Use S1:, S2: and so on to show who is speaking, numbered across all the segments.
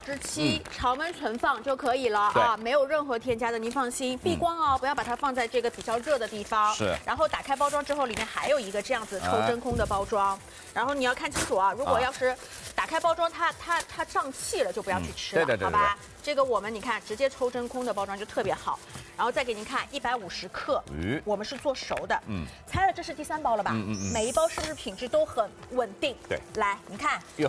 S1: 时期常温存放就可以了啊，没有任何添加的，您放心。避光哦，不要把它放在这个比较热的地方。
S2: 是。
S1: 然后打开包装之后，里面还有一个这样子抽真空的包装。然后你要看清楚啊，如果要是打开包装它胀气了，就不要去吃了，
S2: 对，
S1: 好吧？这个我们你看直接抽真空的包装就特别好。然后再给您看150克，我们是做熟的。猜了这是第3包了吧？每一包是不是品质都很稳定？
S2: 对。
S1: 来，你看，
S2: 哟，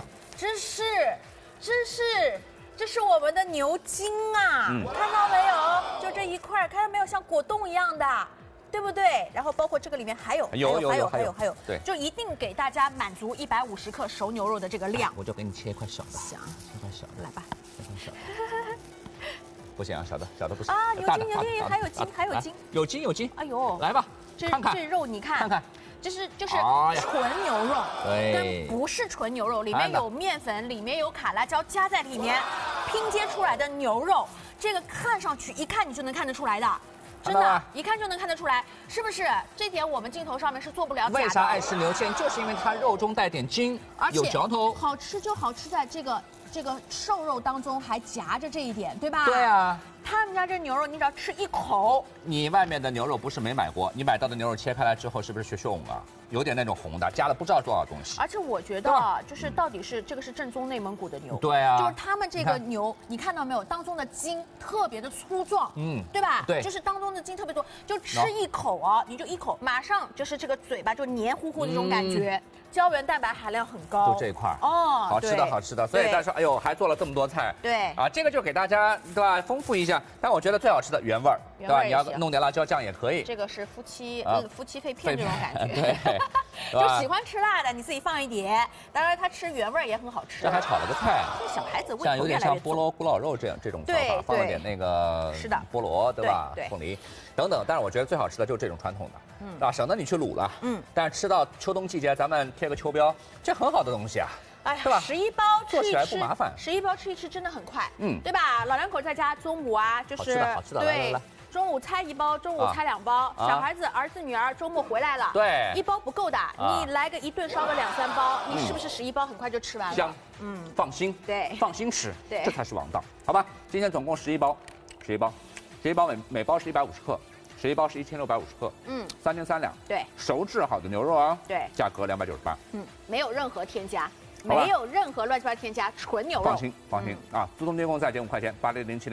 S1: 这是我们的牛筋啊，看到没有？就这一块，看到没有，像果冻一样的，对不对？然后包括这个里面还有，
S2: 对，
S1: 就一定给大家满足150克熟牛肉的这个量。
S2: 我就给你切一块小的，
S1: 行，
S2: 切块小的，
S1: 来吧，
S2: 切块小的。不行啊，小的不行
S1: 啊，牛筋还有筋，
S2: 有筋。
S1: 哎呦，
S2: 来吧，看看
S1: 这肉，你看。就是纯牛肉，跟不是纯牛肉，里面有面粉，里面有卡拉椒加在里面拼接出来的牛肉，这个看上去一看你就能看得出来的，真的，一看就能看得出来，是不是？这点我们镜头上面是做不了假的。
S2: 为啥爱吃牛腱？就是因为它肉中带点筋，有嚼头，
S1: 好吃就好吃在这个瘦肉当中还夹着这一点，对吧？
S2: 对啊。
S1: 他们家这牛肉，你只要吃一口，
S2: 你外面的牛肉不是没买过，你买到的牛肉切开来之后，是不是血啊？有点那种红的，加了不知道多少东西。
S1: 而且我觉得啊，就是到底是这个是正宗内蒙古的牛，
S2: 对啊，
S1: 就是他们这个牛，你看到没有？当中的筋特别的粗壮，对吧？
S2: 对，
S1: 就是当中的筋特别多，就吃一口啊，你就一口，马上就是这个嘴巴就黏糊糊的那种感觉。胶原蛋白含量很高，
S2: 就这一块
S1: 哦，
S2: 好吃的，所以大家说，哎呦，还做了这么多菜，
S1: 对
S2: 啊，这个就给大家对吧，丰富一下。但我觉得最好吃的原味儿，对吧？你要弄点辣椒酱也可以。
S1: 这个是夫妻肺片这种感觉，
S2: 对，
S1: 就喜欢吃辣的你自己放一点，当然他吃原味也很好吃。
S2: 这还炒了个菜，
S1: 这小孩子胃口
S2: 像有点像菠萝古老肉这种做法，放了点那个
S1: 是的
S2: 菠萝，对吧？凤梨等等，但是我觉得最好吃的就是这种传统的，啊，省得你去卤了，但是吃到秋冬季节，咱们贴个秋膘，这很好的东西啊，
S1: 哎呀，
S2: 对吧
S1: ？11包
S2: 做起来不麻烦
S1: ，11包吃一吃真的很快，对吧？老两口在家中午啊，就是
S2: 好吃的，
S1: 对，中午拆1包，中午拆2包，小孩子儿子女儿周末回来了，
S2: 对
S1: ，1包不够的，你来个一顿烧个2、3包，你是不是11包很快就吃完了？
S2: 香，放心，
S1: 对，
S2: 放心吃，
S1: 对，
S2: 这才是王道，好吧？今天总共11包每包是150克。11包是1650克，3300两，
S1: 对，
S2: 熟制好的牛肉啊，
S1: 对，
S2: 价格298，
S1: 没有任何添加，没有任何乱七八糟添加，纯牛肉，
S2: 放心啊！自动电工再减5块钱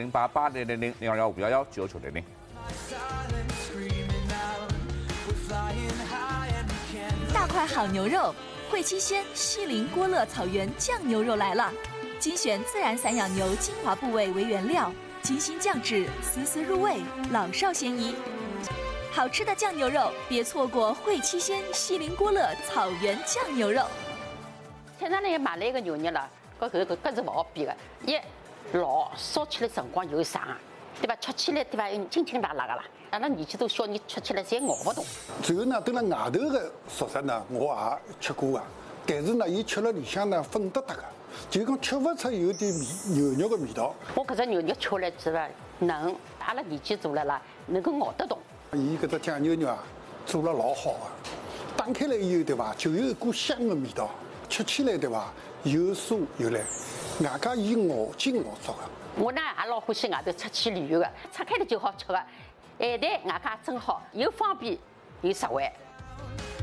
S2: ，80070880000215119990。
S3: 大块好牛肉，汇七鲜西林郭勒草原酱牛肉来了，精选自然散养牛精华部位为原料，精心酱制，丝丝入味，老少咸宜。好吃的酱牛肉，别错过汇七鲜西林郭勒草原酱牛肉。
S4: 菜场里买了一个牛肉了，搿是勿好比的，老烧起来辰光又长，对吧？吃起来对吧，轻轻辣辣的啦。阿拉年纪都小，你吃起来侪咬不动。
S5: 最后呢，蹲辣外头的熟食呢，我也吃过啊，但是呢，伊吃了里向呢粉得得的，就讲吃不出有点牛肉的味道。
S4: 我搿只牛肉吃来是吧嫩，阿拉年纪大了啦，能够咬得动。
S5: 伊搿只酱牛肉啊，做了老好啊，打开来以后对吧，就有一股香的味道，吃起来对吧，又酥又烂，外加伊咬筋咬足的。
S4: 我呢也老欢喜外头出去旅游的，拆开了就好吃的，咸淡外加真好，又方便又实惠。